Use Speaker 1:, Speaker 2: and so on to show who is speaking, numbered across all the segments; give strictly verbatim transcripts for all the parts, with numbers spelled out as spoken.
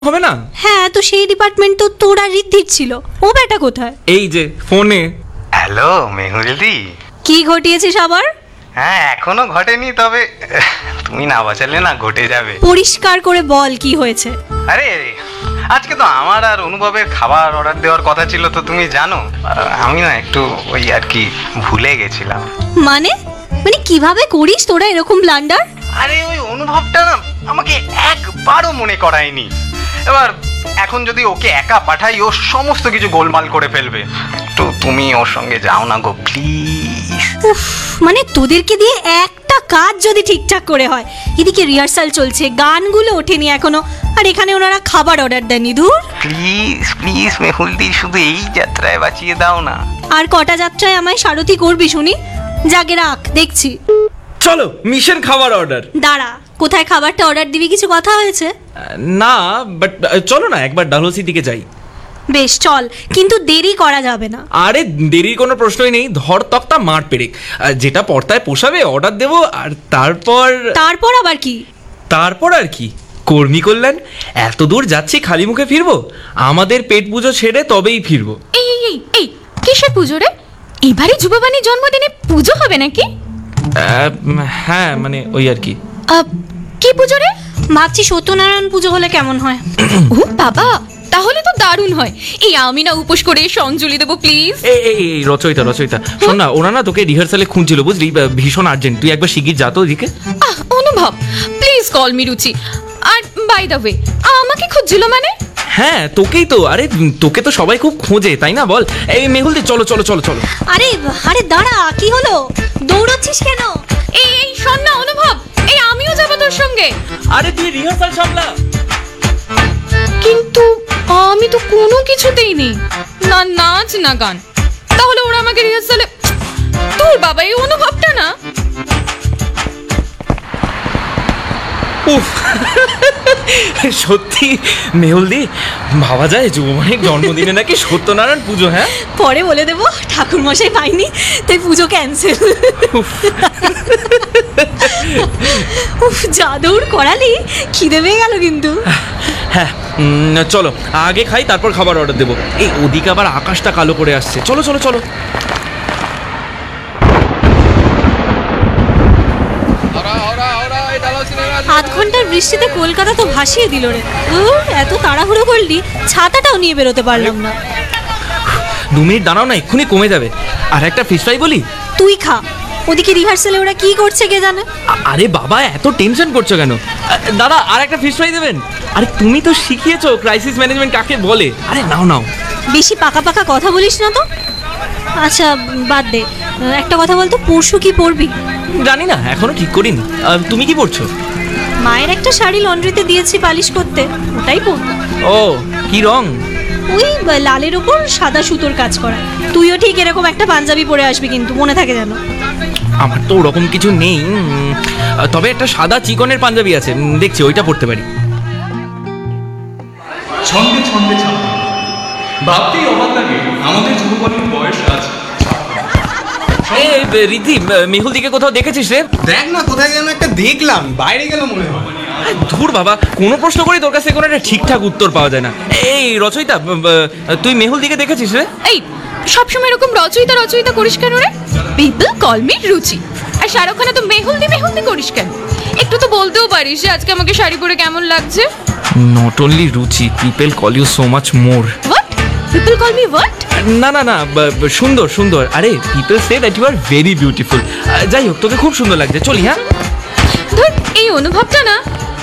Speaker 1: হবে না?
Speaker 2: হ্যাঁ, তো সেই ডিপার্টমেন্ট তো তোর আর ঋদ্ধির ছিল। ও বেটা কোথায়?
Speaker 1: এই যে ফোনে।
Speaker 3: হ্যালো মেহুলদি,
Speaker 2: কি ঘটিয়েছিস আবার?
Speaker 3: হ্যাঁ এখনো ঘটেনি, তবে তুমি না বাঁচালে না ঘটে যাবে।
Speaker 2: পরিষ্কার করে বল কি হয়েছে।
Speaker 3: আরে আজকে তো আমার আর অনুভবের খাবার অর্ডার দেওয়ার কথা ছিল, তো তুমি জানো আমি না একটু ওই আর কি ভুলে গেছিলাম।
Speaker 2: মানে মানে কিভাবে করিস তোরা এরকম ব্লান্ডার?
Speaker 3: আরে ওই অনুভবটা না আমাকে একবারও মনে করায়নি। এবার এখন যদি ওকে একা পাঠাই, ও সমস্ত কিছু গোলমাল করে ফেলবে। তো তুমি ওর সঙ্গে যাও না গো প্লিজ।
Speaker 2: উফ, মানে তোদেরকে দিয়ে একটা কাজ যদি ঠিকঠাক করে হয়। এদিকে রিহার্সাল চলছে, গানগুলো ওঠেনি এখনো, আর এখানে ওনারা খাবার অর্ডার দেননি। ধুর,
Speaker 3: প্লিজ প্লিজ মেহুলদি, শুধু এই যাত্রায় বাঁচিয়ে দাও না।
Speaker 2: আর কটা যাত্রায় আমায় সারথি করবি শুনি? জাগে রাখ, দেখছি।
Speaker 1: চলো মিশন খাবার অর্ডার।
Speaker 2: দাঁড়া, কোথায় খাবারটা অর্ডার দিবি কিছু কথা হয়েছে?
Speaker 1: না, বাট চলো না একবার ডালহৌসির দিকে যাই।
Speaker 2: বেশ চল, কিন্তু দেরি করা যাবে না।
Speaker 1: আরে দেরির কোনো প্রশ্নই নেই, ধর তক্তা মার পেরেক, যেটা পর্তায় পোষাবে অর্ডার দেবো, আর তারপর
Speaker 2: তারপর আবার কি?
Speaker 1: তারপর আর কি, কর্মী কল্যাণ। এত দূর যাচ্ছি খালি মুখে ফিরবো? আমাদের পেট পুজো ছেড়ে তবেই ফিরবো।
Speaker 4: এই এই এই এই কিসের পুজো রে? এবারে যুববাণীর জন্মদিনে পুজো হবে নাকি?
Speaker 1: হ্যাঁ মানে ওই আর কি।
Speaker 4: কি পুজো রে?
Speaker 2: ভাবছি সত্যনারায়ণ পুজো হলে কেমন হয়।
Speaker 4: ও বাবা, তাহলে তো দারুণ হয়। এই আমি না উপোস করে অঞ্জলি দেবো প্লিজ।
Speaker 1: এই এই রচয়িতা রচয়িতা শোন না, ওরা না তোকে রিহার্সালে খুঁজছিল বুঝলি, ভীষণ আর্জেন্ট। তুই একবার শিগগির যা তো ওদিকে।
Speaker 4: আহ অনুভব, প্লিজ কল মি রুচি। আর বাই দ্য ওয়ে, আমাকে খুঁজছিল মানে?
Speaker 1: হ্যাঁ তোকেই তো। আরে তোকে তো সবাই খুব খোঁজে, তাই না বল? এই মেহুলদি চলো চলো চলো চলো।
Speaker 2: আরে আরে দাঁড়া, কি হলো? দৌড়চ্ছিস কেন?
Speaker 4: এই এই শোন না অনুভব, এই আমিও যাবো তোর সঙ্গে।
Speaker 1: আরে তুই রিহার্সাল সামলা।
Speaker 4: কিন্তু আমি তো কোনো কিছুতেই নেই, না নাচ না গান। তাহলে ওরা আমাকে রিহার্সালে, তোর বাবা এই অনুভবটা না।
Speaker 1: উফ, সত্যি মেহুলদি, ভাবা যায় যুবমানিক জন্মদিনে নাকি সত্যনারায়ণ পুজো। হ্যাঁ
Speaker 2: পরে বলে দেবো ঠাকুর মশাই পাইনি, তাই পুজো ক্যান্সেল। উফ, যা দৌড় করালি, খিদে পেয়ে গেল কিন্তু।
Speaker 1: হ্যাঁ চলো আগে খাই, তারপর খাবার অর্ডার দেবো। এই ওদিকে আবার আকাশটা কালো করে আসছে। চলো চলো চলো।
Speaker 2: আধ ঘন্টার বৃষ্টিতে কলকাতা তো ভাসিয়ে দিল রে। এত তাড়াহুড়ো করলি, ছাতাটাও নিয়ে বেরোতে পারলাম না।
Speaker 1: দু মিনিট দাঁড়াও না, এক্ষুনি কমে যাবে। আর একটা ফিশ ফ্রাই বলি?
Speaker 2: তুই খা, ওদিকে রিহার্সালে ওরা কি করছে কে জানে।
Speaker 1: আরে বাবা এত টেনশন করছো কেন? দাদা আর একটা ফিশ ফ্রাই দেবেন? আরে তুমি তো শিখিয়েছো ক্রাইসিস ম্যানেজমেন্ট কাকে বলে। আরে নাও নাও।
Speaker 2: বেশি পাকা পাকা কথা বলিস না তো। আচ্ছা বাদ দে, একটা কথা বলতো, পরশু কি পরবি?
Speaker 1: জানি না, এখনো ঠিক করিনি। তুমি কি পরছো?
Speaker 2: মায়ের একটা শাড়ি লন্ড্রিতে দিয়েছি পালিশ করতে, ওটাই পরবো।
Speaker 1: ও কি রং?
Speaker 2: ওই লালের ওপর সাদা সুতোর কাজ করা। তুইও ঠিক এরকম একটা পাঞ্জাবি পরে আসবি কিন্তু, মনে থাকে যেন।
Speaker 1: আমার তো ওরকম কিছু নেই, তবে একটা সাদা চিকনের পাঞ্জাবি আছে, দেখছি ওইটা পরতে পারি।
Speaker 5: ছন্দে ছন্দে ছাপা, ভাবতেই অবাক লাগে আমাদের যুবকদের বয়স আছে।
Speaker 1: রীতি, মেহুল দিকে কোথাও দেখেছিস রে?
Speaker 5: দেখ না, কোথায় যেন একটা দেখলাম, বাইরে গেল মনে হয়।
Speaker 1: ধুর বাবা, কোনো প্রশ্ন করি তোর কাছে কোনো একটা ঠিকঠাক উত্তর পাওয়া যায় না। এই রচয়িতা, তুই মেহুল দিকে দেখেছিস রে?
Speaker 4: এই সবসময় এরকম রচয়িতা রচয়িতা করিস কেন রে? পিপল কল মি রুচি। আর সারাক্ষণে তো মেহুলদি মেহুলদি করিস কেন? একটু তো বলতেও পারিস যে আজকে আমাকে শাড়ি পরে কেমন লাগছে।
Speaker 1: নট অনলি রুচি, people call you so much more.
Speaker 4: What? People call me what?
Speaker 1: না না না, সুন্দর সুন্দর। আরে people say that you are very beautiful. যাই হোক, তোকে খুব সুন্দর লাগছে। চলি হ্যাঁ।
Speaker 4: ধর, এই অনুভবটা না।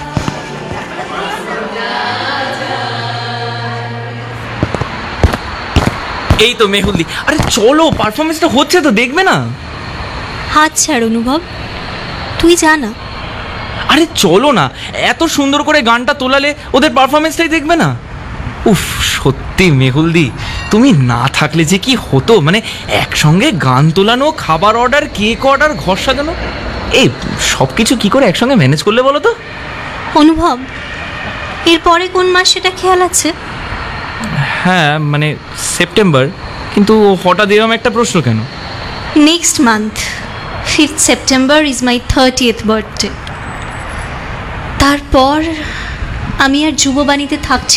Speaker 1: এই তো মেহুলদি। আরে চলো, পারফরমেন্সটা হচ্ছে তো, দেখবে না?
Speaker 2: হাত ছাড় অনুভব, তুই জানা।
Speaker 1: আরে চলো না, এত সুন্দর করে গানটা তোলালে ওদের পারফরমেন্সটাই দেখবে না? উফ, সত্যি মেহুলদি, তুমি না থাকলে যে কি হতো। মানে একসঙ্গে গান তোলানো, খাবার অর্ডার, কেক অর্ডার, ঘর সাজানো, এই সব কিছু কি করে একসঙ্গে ম্যানেজ করলে বলো তো?
Speaker 2: অনুভব, এরপরে কোন মাস সেটা খেয়াল আছে?
Speaker 1: হ্যাঁ মানে সেপ্টেম্বর, কিন্তু হঠাৎ এরকম একটা প্রশ্ন কেন?
Speaker 2: Next month fifth September is my thirtieth birthday. তারপর আমি আর যুববাণীতে থাকছি